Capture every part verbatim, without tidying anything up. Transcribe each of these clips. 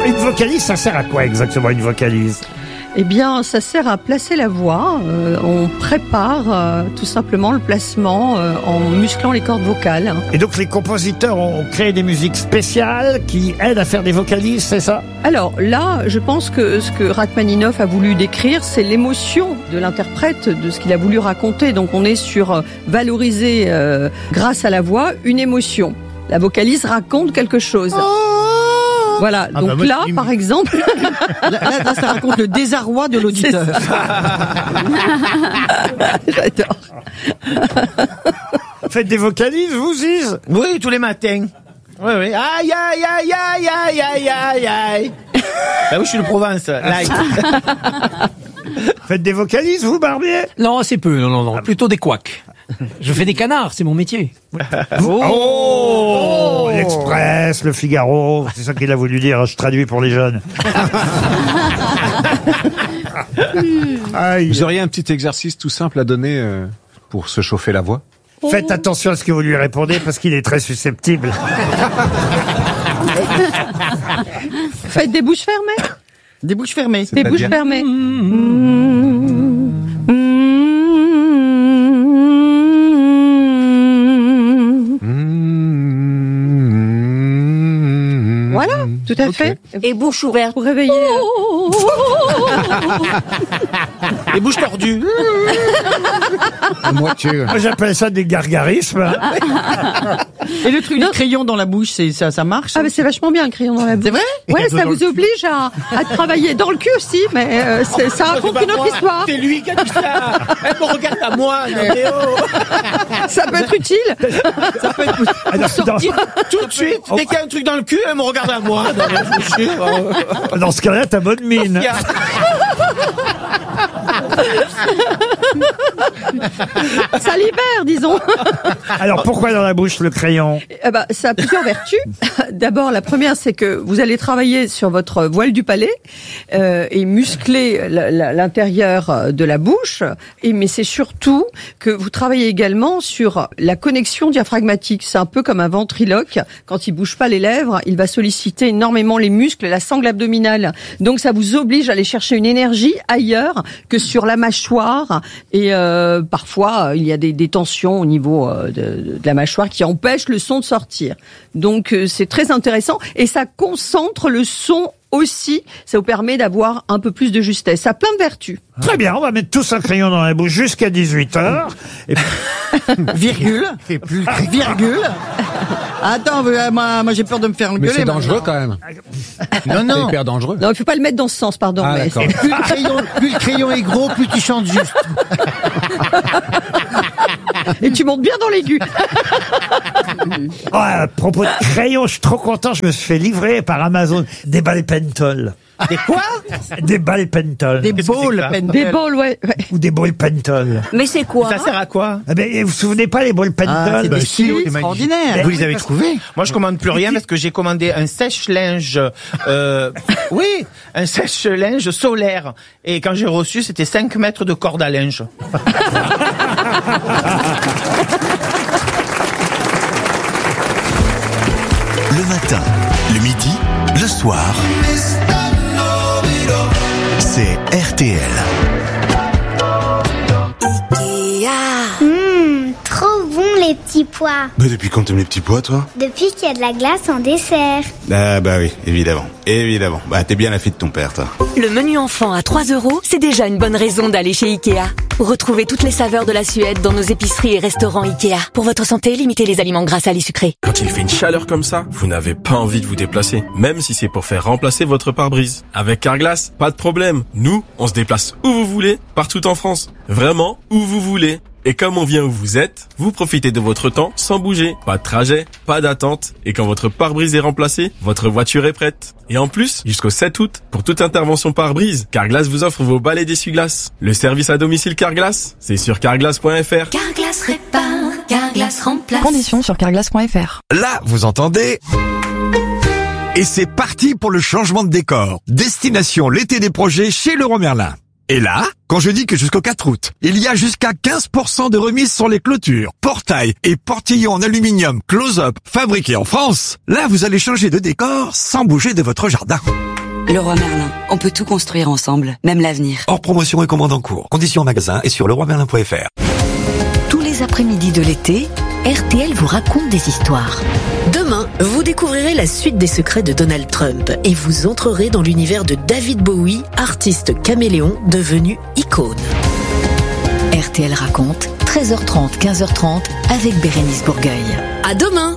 Une vocalise, ça sert à quoi exactement une vocalise ? Eh bien, ça sert à placer la voix. Euh, on prépare euh, tout simplement le placement euh, en musclant les cordes vocales. Et donc les compositeurs ont créé des musiques spéciales qui aident à faire des vocalises, c'est ça ? Alors là, je pense que ce que Rachmaninoff a voulu décrire, c'est l'émotion de l'interprète, de ce qu'il a voulu raconter. Donc on est sur euh, valoriser, euh, grâce à la voix, une émotion. La vocalise raconte quelque chose. Voilà, Ah donc bah moi, là, il- par exemple... Là, là, là, ça raconte le désarroi de l'auditeur. J'adore. Faites des vocalises, vous, Ziz ? Oui, tous les matins. Oui, oui. Aïe, aïe, aïe, aïe, aïe, aïe, aïe, aïe. Bah oui, je suis de Provence. Light. Faites des vocalises, vous, Barbier ? Non, assez peu, non, non, non, plutôt des couacs. Je fais des canards, c'est mon métier. Oh, L'Express, le Figaro, c'est ça qu'il a voulu dire, je traduis pour les jeunes. Aïe. Vous auriez un petit exercice tout simple à donner euh, pour se chauffer la voix? Faites attention à ce que vous lui répondez parce qu'il est très susceptible. Faites des bouches fermées. Des bouches fermées. Des bouches C'est-à-dire fermées. Voilà, tout à Ok. fait. Et bouche ouverte. Pour réveiller. Les bouches tordues. À moitié. Moi, j'appelle ça des gargarismes. Et le truc du crayon dans la bouche, c'est ça, ça marche? Ah mais c'est vachement bien le crayon dans la bouche. C'est vrai? Ouais, ça vous oblige à, à travailler dans le cul aussi, mais euh, c'est- ça raconte une autre histoire. C'est lui qui a dit ça. Elle me regarde à moi. Non, mais oh. Ça peut être utile. Ah, dans, Sortir tout de suite. Dès qu'il y a un truc dans le cul, elle me regarde à moi. Non, mais je vous jure. dans- dans ce cas-là, t'as bonne mine. Ça libère, disons. Alors, pourquoi dans la bouche le crayon ? Eh ben, ça a plusieurs vertus. D'abord, la première, c'est que vous allez travailler sur votre voile du palais euh, et muscler la- la- l'intérieur de la bouche. Et mais c'est surtout que vous travaillez également sur la connexion diaphragmatique. C'est un peu comme un ventriloque. Quand il bouge pas les lèvres, il va solliciter énormément les muscles, la sangle abdominale. Donc, ça vous oblige à aller chercher une énergie ailleurs que sur la mâchoire. Et euh, parfois, il y a des, des tensions au niveau euh, de, de la mâchoire qui empêchent le son de sortir. Donc, euh, c'est très intéressant et ça concentre le son aussi. Ça vous permet d'avoir un peu plus de justesse. Ça a plein de vertus. Très bien, on va mettre tous un crayon dans la bouche jusqu'à dix-huit heures. Et puis, Virgule. Virgule. Attends, euh, moi, moi j'ai peur de me faire Mais engueuler. c'est dangereux maintenant. quand même. Non, C'est non. hyper dangereux. Non, il faut pas le mettre dans ce sens, pardon. Ah, mais d'accord. c'est- Plus le, crayon, plus le crayon est gros, plus tu chantes juste. Et tu montes bien dans l'aigu. oh, à propos de crayon, je suis trop content, je me suis fait livrer par Amazon des balles Pentel. Des quoi? Des balles Pentel. Des Qu'est-ce que c'est balls, que ça Pentel. Des balles, ouais. ouais. Ou des balles Pentel. Mais c'est quoi? Ça sert à quoi? Ah ben, vous vous souvenez pas les balles Ah, Pentel? c'est Bah, des si, stylos c'est magnifique. extraordinaires. Vous les avez trouvés? Moi, je commande plus rien parce que j'ai commandé un sèche-linge, euh, oui, un sèche-linge solaire. Et quand j'ai reçu, c'était cinq mètres de corde à linge. Le matin, le midi, le soir. C'est R T L. Mmh, trop bon les petits pois. Bah depuis quand t'aimes les petits pois, toi? Depuis qu'il y a de la glace en dessert. Ah bah oui, évidemment, évidemment. Bah t'es bien la fille de ton père, toi. Le menu enfant à trois euros, c'est déjà une bonne raison d'aller chez Ikea. Retrouvez toutes les saveurs de la Suède dans nos épiceries et restaurants Ikea. Pour votre santé, limitez les aliments gras, salés, sucrés. Quand il fait une chaleur comme ça, vous n'avez pas envie de vous déplacer, même si c'est pour faire remplacer votre pare-brise. Avec Carglass, pas de problème. Nous, on se déplace où vous voulez, partout en France. Vraiment, où vous voulez. Et comme on vient où vous êtes, vous profitez de votre temps sans bouger. Pas de trajet, pas d'attente. Et quand votre pare-brise est remplacé, votre voiture est prête. Et en plus, jusqu'au sept août, pour toute intervention pare-brise, Carglass vous offre vos balais d'essuie-glace. Le service à domicile Carglass, c'est sur carglass point f r. Carglass répare, Carglass remplace. Conditions sur carglass point f r. Là, vous entendez? Et c'est parti pour le changement de décor. Destination l'été des projets chez Leroy Merlin. Et là, quand je dis que jusqu'au quatre août, il y a jusqu'à quinze pour cent de remise sur les clôtures, portails et portillons en aluminium close-up fabriqués en France, là vous allez changer de décor sans bouger de votre jardin. Leroy Merlin, on peut tout construire ensemble, même l'avenir. Hors promotion et commande en cours. Conditions en magasin et sur leroy merlin point f r. Tous les après-midi de l'été, R T L vous raconte des histoires. Demain, vous découvrirez la suite des secrets de Donald Trump et vous entrerez dans l'univers de David Bowie, artiste caméléon devenu icône. R T L raconte, treize heures trente, quinze heures trente, avec Bérénice Bourgueil. À demain!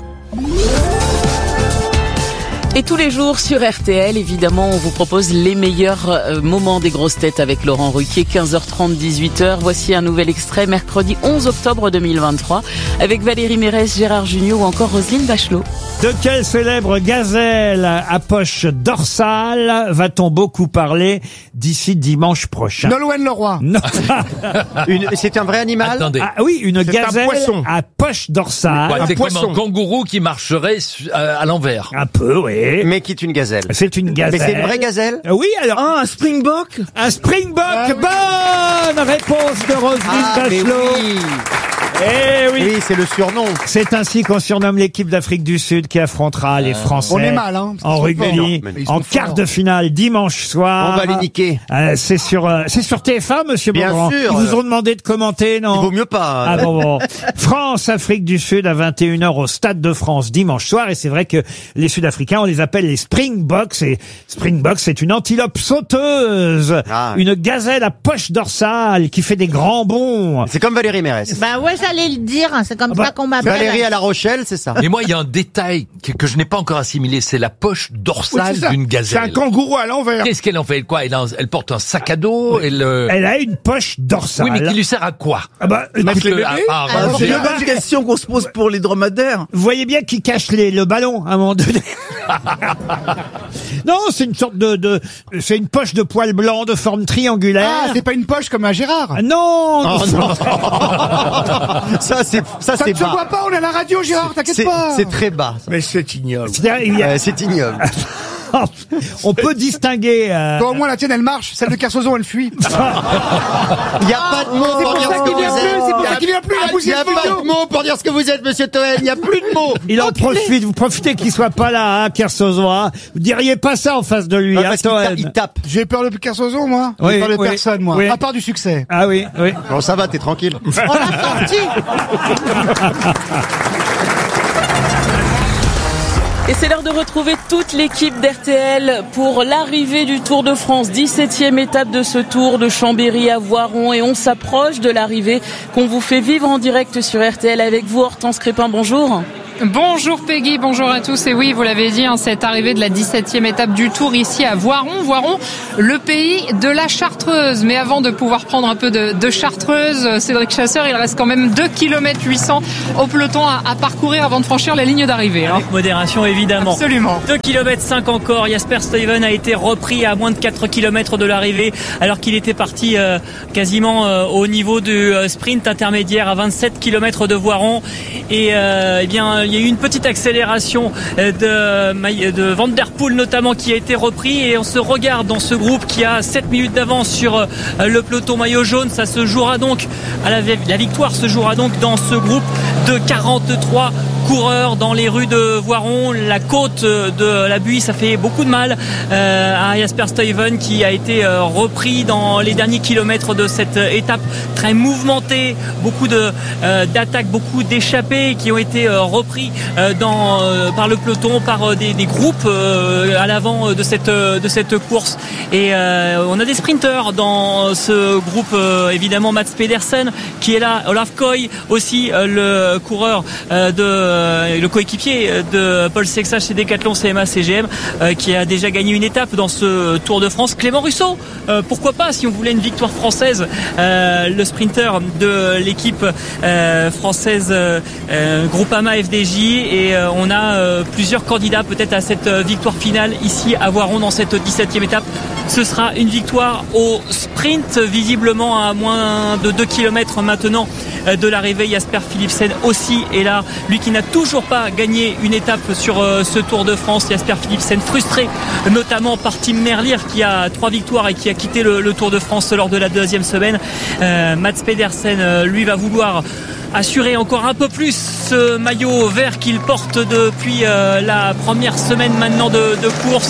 Et tous les jours sur R T L, évidemment, on vous propose les meilleurs euh, moments des grosses têtes avec Laurent Ruquier, quinze heures trente, dix-huit heures. Voici un nouvel extrait, mercredi onze octobre deux mille vingt-trois, avec Valérie Mérès, Gérard Jugnot ou encore Roselyne Bachelot. De quelle célèbre gazelle à poche dorsale va-t-on beaucoup parler d'ici dimanche prochain? Nolwenn Leroy. Non. Une- c'est un vrai animal. Attendez. Ah oui, une C'est un gazelle poisson. à poche dorsale. Ouais, un c'est comme poisson. un kangourou qui marcherait su- euh, à l'envers. Un peu, oui. Mais qui est une gazelle. C'est une gazelle. Mais c'est une vraie gazelle. Euh, Oui, alors. Ah, un springbok. Un springbok. Ah oui. Bonne réponse de Roselyne Ah, mais Bachelot. oui. Eh oui. Oui, c'est le surnom. C'est ainsi qu'on surnomme l'équipe d'Afrique du Sud qui affrontera les Français. On est mal, hein, parce qu'ils En sont rugby, forts. Mais ils sont en quart forts. de finale dimanche soir. On va les niquer. Euh, c'est sur, euh, c'est sur T F un, Monsieur Bien Beaugrand. sûr. Ils vous ont demandé de commenter, non? Il vaut mieux pas. Ah bon, bon. France, Afrique du Sud à vingt et une heures au Stade de France dimanche soir. Et c'est vrai que les Sud-Africains, on les appelle les Springboks. Et Springboks, c'est une antilope sauteuse. Ah, oui. Une gazelle à poche dorsale qui fait des grands bonds. C'est comme Valérie Mérès. Bah ouais, j'allais le dire, hein, c'est comme Ah bah, ça qu'on m'appelle. Valérie à La Rochelle, c'est ça. Mais moi, il y a un détail que, que je n'ai pas encore assimilé, c'est la poche dorsale Oui, c'est ça. d'une C'est gazelle. un kangourou à l'envers. Qu'est-ce qu'elle en fait? Quoi? Elle, a un- elle porte un sac à dos. Elle, euh, Elle a une poche dorsale. Oui, mais qui lui sert à quoi? Ah bah, Parce écoute, que, à part, Ah, euh, C'est j'ai- la bonne question qu'on se pose pour les dromadaires. vous voyez bien qu'il cache les, le ballon à un moment donné. Non, c'est une sorte de, de c'est une poche de poils blancs de forme triangulaire. Ah, c'est pas une poche comme un Gérard. Ah, non, non. Ça, c'est, ça, Ça c'est ne se bas. voit pas, on est à la radio, Gérard, t'inquiète C'est, pas. c'est très bas. Mais c'est ignoble. C'est-à-dire, il y a- Euh, c'est ignoble. on peut distinguer. euh, Bon, au moins la tienne elle marche, celle de Kersozon elle fuit. Il n'y a pas de mots C'est pour pour dire ça ce que qu'il vient vous plus, êtes. c'est pour ça qu'il vient plus, la Il n'y poussière a pas studio. de mots pour dire ce que vous êtes, monsieur Toen. Il n'y a plus de mots. Il en profite, vous profitez qu'il soit pas là, hein, Kersozon. Vous diriez pas ça en face de lui, Ah, hein, parce qu'il ta- Toen. il tape. J'ai peur de Kersozon, moi. Oui, J'ai peur de oui, personne, moi. oui. À part du succès. Ah oui, oui. Bon, ça va, t'es tranquille. On l'a sorti. Et c'est l'heure de retrouver toute l'équipe d'R T L pour l'arrivée du Tour de France, dix-septième étape de ce Tour de Chambéry à Voiron, et on s'approche de l'arrivée qu'on vous fait vivre en direct sur R T L avec vous, Hortense Crépin, bonjour. Bonjour Peggy, bonjour à tous. Et oui, vous l'avez dit, hein, cette arrivée de la dix-septième étape du Tour ici à Voiron. Voiron, le pays de la Chartreuse. Mais avant de pouvoir prendre un peu de, de Chartreuse, Cédric Chasseur, il reste quand même deux kilomètres huit cents au peloton à, à parcourir avant de franchir la ligne d'arrivée. Hein. Avec modération évidemment. Absolument. deux kilomètres cinq encore. Jasper Stuyven a été repris à moins de quatre kilomètres de l'arrivée alors qu'il était parti euh, quasiment euh, au niveau du euh, sprint intermédiaire à vingt-sept kilomètres de Voiron. Et euh, eh bien, il y a eu une petite accélération de, de Van Der Poel notamment qui a été repris, et on se regarde dans ce groupe qui a sept minutes d'avance sur le peloton maillot jaune. Ça se jouera donc à la, la victoire se jouera donc dans ce groupe de quarante-trois coureurs dans les rues de Voiron. La côte de la Buis, ça fait beaucoup de mal euh, à Jasper Stuyven qui a été euh, repris dans les derniers kilomètres de cette étape très mouvementée, beaucoup de euh, d'attaques, beaucoup d'échappées qui ont été euh, repris euh, dans, euh, par le peloton, par euh, des, des groupes euh, à l'avant de cette de cette course. Et euh, on a des sprinteurs dans ce groupe, euh, évidemment Mats Pedersen qui est là, Olaf Koy aussi, euh, le coureur euh, de le coéquipier de Paul Sexach chez Decathlon C M A C G M, euh, qui a déjà gagné une étape dans ce Tour de France. Clément Russo, euh, pourquoi pas si on voulait une victoire française, euh, le sprinter de l'équipe euh, française euh, Groupama F D J, et euh, on a euh, plusieurs candidats peut-être à cette victoire finale ici à Voiron dans cette dix-septième étape. ce sera une victoire au sprint, visiblement à moins de deux kilomètres maintenant de l'arrivée. Jasper Philipsen aussi est là, lui qui n'a toujours pas gagné une étape sur ce Tour de France. Jasper Philipsen frustré notamment par Tim Merlier qui a trois victoires et qui a quitté le, le Tour de France lors de la deuxième semaine. euh, Mats Pedersen lui va vouloir assurer encore un peu plus ce maillot vert qu'il porte depuis euh, la première semaine maintenant de, de course.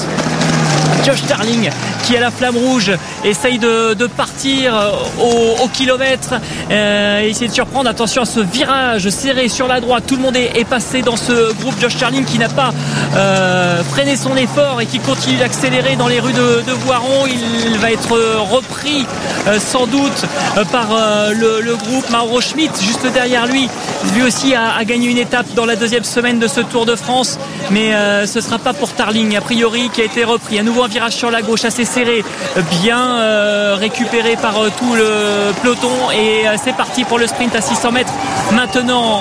Josh Starling qui a la flamme rouge essaye de, de partir au, au kilomètre, euh, essayer de surprendre. Attention à ce virage serré sur la droite, tout le monde est, est passé dans ce groupe. Josh Starling qui n'a pas euh, freiné son effort et qui continue d'accélérer dans les rues de, de Voiron. Il va être repris euh, sans doute euh, par euh, le, le groupe. Mauro Schmidt juste derrière lui, lui aussi a, a gagné une étape dans la deuxième semaine de ce Tour de France, mais euh, ce sera pas pour Starling a priori, qui a été repris. À nouveau un virage sur la gauche assez serré, bien euh, récupéré par euh, tout le peloton, et euh, c'est parti pour le sprint à six cents mètres maintenant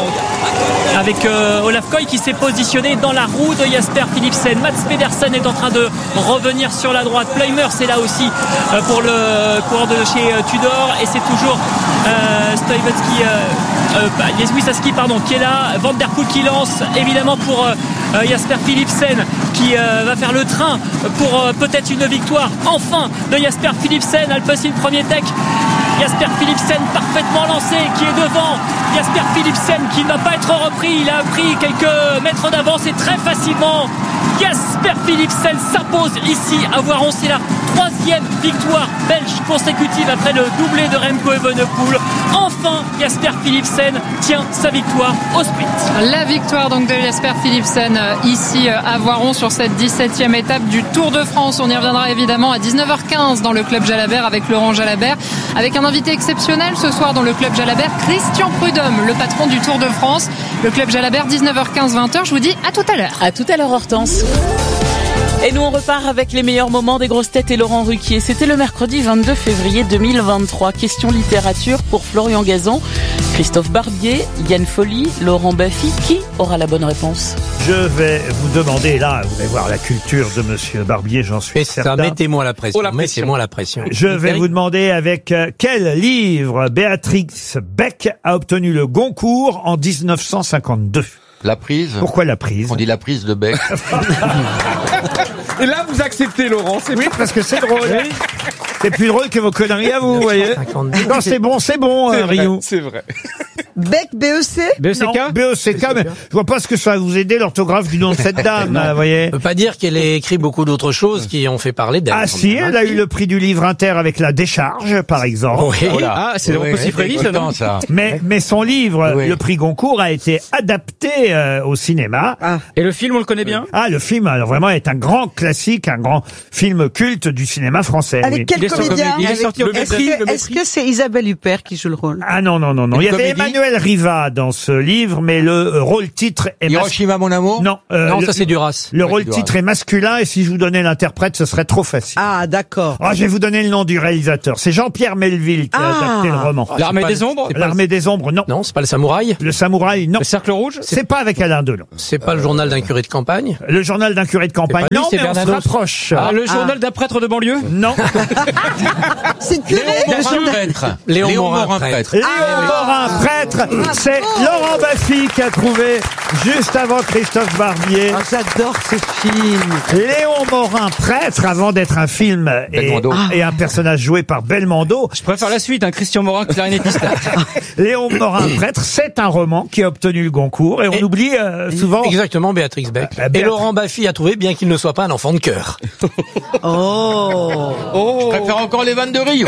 avec euh, Olaf Koy qui s'est positionné dans la roue de Jasper Philipsen. Mats Pedersen est en train de revenir sur la droite. Pleimers c'est là aussi euh, pour le coureur de chez euh, Tudor, et c'est toujours euh, Stoivetski euh, euh, bah, Wissaski pardon qui est là. Van der Poel qui lance évidemment pour euh, Jasper Philipsen qui euh, va faire le train pour euh, peut-être une victoire enfin de Jasper Philipsen. Alpecin premier tech, Jasper Philipsen parfaitement lancé qui est devant. Jasper Philipsen qui ne va pas être repris, il a pris quelques mètres d'avance et très facilement Jasper Philipsen s'impose ici à Voiron. C'est la troisième victoire belge consécutive après le doublé de Remco Evenepoel. Enfin Jasper Philipsen tient sa victoire au sprint. La victoire donc de Jasper Philipsen euh, ici euh, à Voiron sur cette dix-septième étape du Tour de France. On y reviendra évidemment à dix-neuf heures quinze dans le Club Jalabert avec Laurent Jalabert, avec un invité exceptionnel ce soir dans le Club Jalabert, Christian Prudhomme, le patron du Tour de France. Le Club Jalabert, dix-neuf heures quinze, vingt heures. Je vous dis à tout à l'heure. À tout à l'heure Hortense. Et nous on repart avec les meilleurs moments des grosses têtes et Laurent Ruquier. C'était le mercredi vingt-deux février deux mille vingt-trois. Question littérature pour Florian Gazan, Christophe Barbier, Yann Folly, Laurent Baffy. Qui aura la bonne réponse? Je vais vous demander, là, vous allez voir la culture de Monsieur Barbier, j'en suis certain. Mettez-moi la pression. Oh, la pression. Mettez-moi la pression. Je vais vous demander avec euh, quel livre Béatrix Beck a obtenu le Goncourt en dix-neuf cent cinquante-deux. La prise. Pourquoi la prise? On dit la prise de Beck. Et là, vous acceptez, Laurent. C'est oui, parce que c'est drôle. C'est plus drôle que vos conneries à vous, vous voyez. Non, c'est bon, c'est bon, c'est euh, vrai, Rio. C'est vrai. Beck, B E C? B E C K? B E C K, mais je vois pas ce que ça va vous aider, l'orthographe du nom de cette dame, vous voyez. On peut pas dire qu'elle ait écrit beaucoup d'autres choses qui ont fait parler d'elle. Ah si, elle a eu le prix du livre inter avec La Décharge, par exemple. Oui. Ah, c'est le Rocco Siffredi, ça, non? ça. Mais, mais son livre, Oui. le prix Goncourt, a été adapté euh, au cinéma. Ah. Et le film, on le connaît bien? Ah, le film, alors vraiment, est un grand classique, un grand film culte du cinéma français. Avec oui. quel Il est sur comédien? comédie. Il est sorti au Est-ce Mépris, que, le est-ce que c'est Isabelle Huppert qui joue le rôle? Ah non, non, non, non. Il y avait comédie Emmanuel Riva dans ce livre, mais le euh, rôle-titre est masculin. Hiroshima, mon amour? Non, euh, Non, le, ça c'est Duras. le Ouais, rôle-titre Duras. est masculin, et si je vous donnais l'interprète, ce serait trop facile. Ah, d'accord. Ah, je vais vous donner le nom du réalisateur. C'est Jean-Pierre Melville qui a Ah. adapté le roman. L'armée C'est des pas- ombres? c'est pas- L'armée des ombres, non. Non, c'est pas le samouraï. Le samouraï, non. Le cercle rouge? C'est pas avec Alain Delon. C'est pas le journal d'un curé de campagne. Le journal d'un curé de campagne, C'est pas lui, non, c'est mais on se Bernanos. rapproche. Ah, le journal d'un prêtre de banlieue? Non. C'est curé? Léon Le Morin, journal- prêtre. Léon Léon Morin, Morin, prêtre. prêtre. Léon Morin, prêtre. C'est Laurent Baffy qui a trouvé juste avant Christophe Barbier. Ah, j'adore ce film. Léon Morin, prêtre, avant d'être un film et, Belmondo. et un personnage joué par Belmondo. Je préfère la suite, un Christian Morin, clarinettiste. Léon Morin, prêtre, c'est un roman qui a obtenu le Goncourt, et on Et- oublie euh, souvent. Exactement, Béatrix Beck. Ah, Et Béatrix- Laurent Baffy a trouvé, bien qu'il ne soit pas un enfant de cœur. Oh. Je préfère encore les vannes de Rio.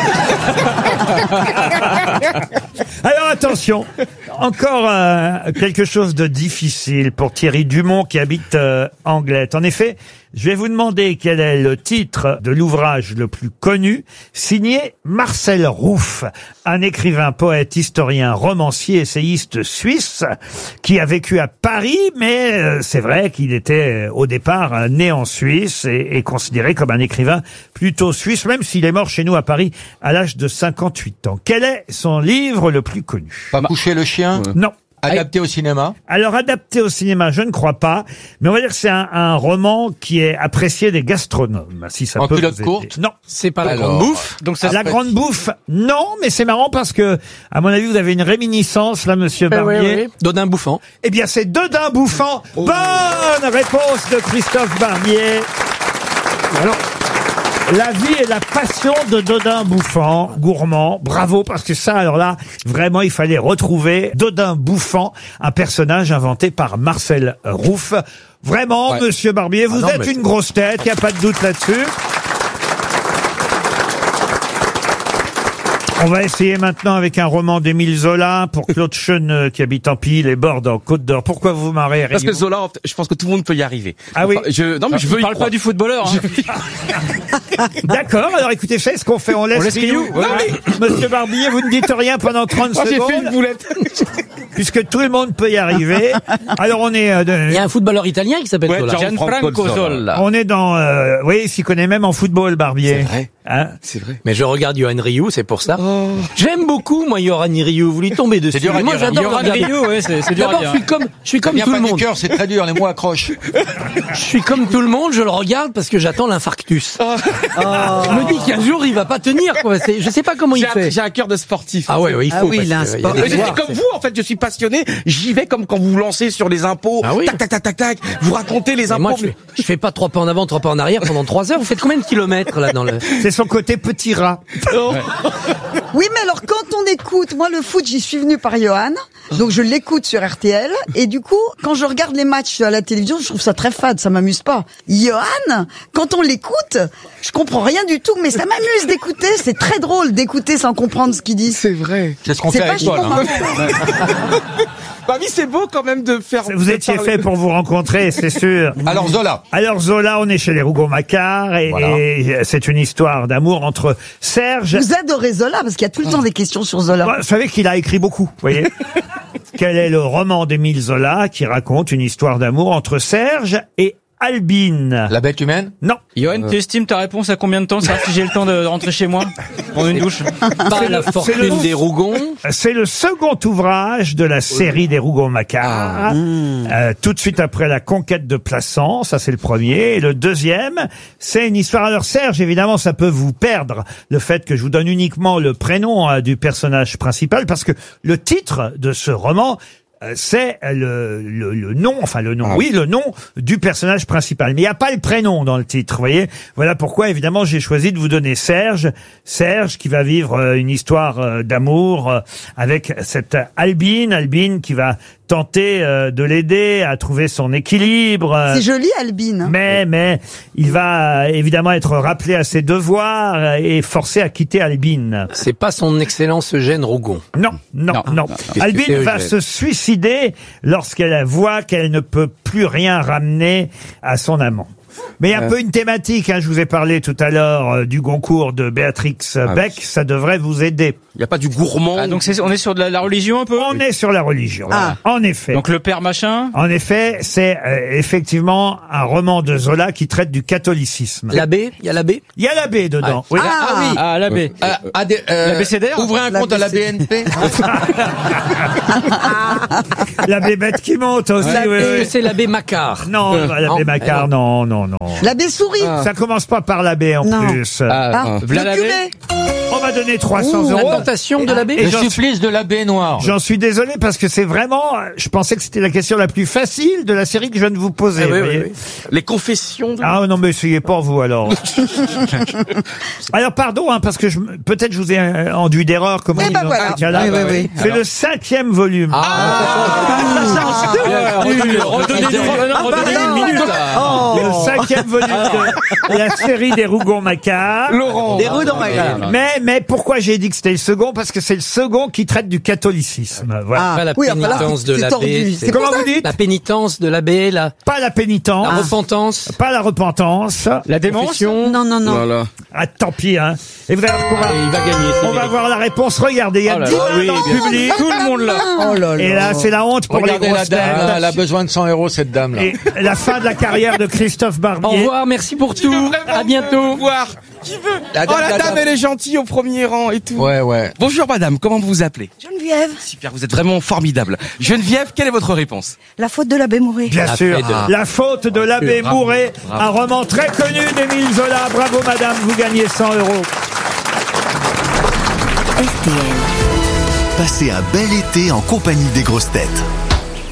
Alors attention, encore euh, quelque chose de difficile pour Thierry Dumont qui habite euh, Anglette. En effet, je vais vous demander quel est le titre de l'ouvrage le plus connu, signé Marcel Rouff, un écrivain, poète, historien, romancier, essayiste suisse, qui a vécu à Paris, mais euh, c'est vrai qu'il était euh, au départ euh, né en Suisse et, et considéré comme un écrivain plutôt suisse, même s'il est mort chez nous à Paris à l'âge de cinquante-huit ans. Quel est son livre le plus connu? Pas coucher le chien? Non. Adapté au cinéma? Alors, adapté au cinéma, je ne crois pas. Mais on va dire que c'est un, un roman qui est apprécié des gastronomes, si ça En peut culotte vous aider. courte? Non. C'est pas la Alors, grande bouffe. donc ça La se fait- grande bouffe, non, mais c'est marrant parce que, à mon avis, vous avez une réminiscence, là, monsieur Eh Barbier. oui, oui. Dodin bouffant. Eh bien, c'est Dodin bouffant. Oh. Bonne réponse de Christophe Barbier. Alors, la vie et la passion de Dodin bouffant, gourmand. Bravo, parce que ça, alors là, vraiment, il fallait retrouver Dodin bouffant, un personnage inventé par Marcel Rouff. Vraiment, Ouais. monsieur Barbier, vous Ah non, êtes mais une grosse tête, il n'y a pas de doute là-dessus. On va essayer maintenant avec un roman d'Émile Zola pour Claude Cheneux qui habite en Pille et Bordes en Côte d'Or. Pourquoi vous vous marrez, Parce que Rio Zola, je pense que tout le monde peut y arriver. Ah oui. Enfin, je, non, mais je veux On y parle croire. pas du footballeur. Hein. D'accord, alors écoutez, c'est ce qu'on fait, on laisse, On laisse Rio. Rio, ouais. Non, Monsieur Barbier, vous ne dites rien pendant trente Moi, j'ai secondes. fait une boulette. Puisque tout le monde peut y arriver. Alors on est euh, de- Il y a un footballeur italien qui s'appelle Ouais, Zola. Gianfranco Zola. on est dans euh, oui, il s'y connaît même en football, Barbier. C'est vrai. Hein C'est vrai. Mais je regarde Johan Rioux, c'est pour ça. J'aime beaucoup, moi, Johan Rioux. Vous lui tombez dessus. dur à Moi, dire, hein. j'adore le Johan regarder. Rioux, ouais, c'est c'est dur à D'abord, dire. je suis comme, je suis comme Viens tout le pas du monde. cœur, c'est très dur, les mots accrochent. Je suis comme tout le monde, je le regarde parce que j'attends l'infarctus. Oh. Je me dis qu'un jour, il va pas tenir, quoi. C'est- Je sais pas comment il J'ai un, fait. j'ai un cœur de sportif. Ah ouais, ouais, il faut. Ah oui, parce il a un que, euh, sport. il y a Mais des c'est devoirs, comme c'est- vous, en fait, je suis passionné. J'y vais comme quand vous vous lancez sur les impôts. Ah oui. Tac, tac, tac, tac, tac. Vous racontez les Mais impôts. moi, je, fais- je fais pas trois pas en avant, trois pas en arrière pendant trois heures. Vous faites combien de kilomètres, là, dans le... C'est son côté petit rat. Oui, mais alors quand on écoute, moi le foot, j'y suis venu par Johan, donc je l'écoute sur R T L, et du coup, quand je regarde les matchs à la télévision, je trouve ça très fade, ça m'amuse pas. Johan, quand on l'écoute, je comprends rien du tout, mais ça m'amuse d'écouter, c'est très drôle d'écouter sans comprendre ce qu'il dit. C'est vrai. C'est ce qu'on C'est fait avec toi, vachement là. marrant. Bah oui, c'est beau quand même de faire. Vous de étiez parler. fait pour vous rencontrer, c'est sûr. Alors, Zola. Alors Zola, on est chez les Rougon-Macquart et, Voilà. et c'est une histoire d'amour entre Serge. Vous adorez Zola, parce qu'il y a tout le temps des questions sur Zola. Vous savez qu'il a écrit beaucoup, vous voyez. Quel est le roman d'Émile Zola qui raconte une histoire d'amour entre Serge et Albine? La bête humaine? Non. Johan, tu estimes ta réponse à combien de temps, ça, si j'ai le temps de rentrer chez moi? Prendre une douche? Pas la c'est fortune le- des Rougons. C'est le second ouvrage de la série des Rougon-Macquart. Euh, tout de suite après la conquête de Plassans, ça c'est le premier. Et le deuxième, c'est une histoire. Alors Serge, évidemment, ça peut vous perdre le fait que je vous donne uniquement le prénom euh, du personnage principal, parce que le titre de ce roman, euh, c'est le, le, le nom, enfin le nom, oui, le nom du personnage principal. Mais il n'y a pas le prénom dans le titre, vous voyez. Voilà pourquoi, évidemment, j'ai choisi de vous donner Serge. Serge qui va vivre euh, une histoire euh, d'amour euh, avec cette Albine, Albine qui va tenter euh, de l'aider à trouver son équilibre. euh, C'est joli, Albine. mais, mais, il va euh, évidemment être rappelé à ses devoirs euh, et forcé à quitter Albine. C'est pas son excellence Eugène Rougon. Non, non, non. Albine c'est va Eugène se suicider lorsqu'elle voit qu'elle ne peut plus rien ramener à son amant. Mais il y a un Euh. peu une thématique, hein, je vous ai parlé tout à l'heure euh, du Goncourt de Béatrix Ah Beck, ça devrait vous aider. Il n'y a pas du gourmand. Ah, donc c'est, on est sur de la, la religion un peu? On est sur la religion, Ah. en effet. Donc le père machin? En effet, c'est euh, effectivement un roman de Zola qui traite du catholicisme. L'abbé, il y a l'abbé. Il y a l'abbé dedans. Oui. Ah, oui. Ah, l'abbé. Euh, A D- euh, L'abécédaire? Ouvrez un compte à la B N P. L'abbé bête qui monte aussi. oui, L'abbé, oui. c'est l'abbé Macquart. Non, l'abbé Non. Macquart, non, non, non. l'abbé sourit. Ça commence pas par l'abbé en Non. plus. Ah, V'là le l'abbé. curé. On va donner trois cents La euros. tentation de l'abbé. Et Le j'en suis- supplice de la baignoire. J'en suis désolé parce que c'est vraiment, je pensais que c'était la question la plus facile de la série que je viens de vous poser. Ah oui, vous oui, voyez. oui. Les confessions. De... Ah non, mais essayez pas vous alors. Alors pardon, hein, parce que je, peut-être je vous ai euh, enduit d'erreur, comme on Eh dit ben dans voilà. ce cas-là. Oui, oui, oui. C'est le cinquième volume. Ah, redonnez-lui, redonnez-lui, non, non, redonnez-lui une minute, là. Le cinquième volume de la série des Rougon-Macquart. Laurent. Des rues dans ma gueule. Mais, mais pourquoi j'ai dit que c'était le second? Parce que c'est le second qui traite du catholicisme. Voilà. Pas la oui, enfin là, pénitence c'est- de c'est l'abbé. tordu. c'est- C'est pour Comment ça. vous dites? La pénitence de l'abbé, la, Pas la pénitence. la repentance. Pas la repentance. La démence? Confession. Non, non, non. Voilà. Ah, tant pis, hein. Et vous allez voir qu'on va, Allez, il va gagner. c'est on va mérité. voir la réponse. Regardez, il y a Oh là dix là, mains oui, dans bien le sûr. public. Tout le monde là. Oh là là. Et là, c'est la honte pour Regardez les la grosses dame, têtes. elle a besoin de cent euros, cette dame-là. Et la fin de la carrière de Christophe Au Barbier. revoir, merci pour tout. À bientôt. Au revoir. qui veut. La Oh, dame, la la dame, dame. elle est gentille au premier rang et tout. Ouais, ouais. Bonjour madame, comment vous vous appelez? Geneviève, Super, vous êtes vraiment formidable. Geneviève, quelle est votre réponse? la faute de l'abbé Mouret. Bien La sûr, fée de- La faute de l'abbé Bravo, Mouret, bravo. un roman très connu d'Émile Zola. Bravo madame, vous gagnez cent euros. R T L. Passez un bel été en compagnie des grosses têtes.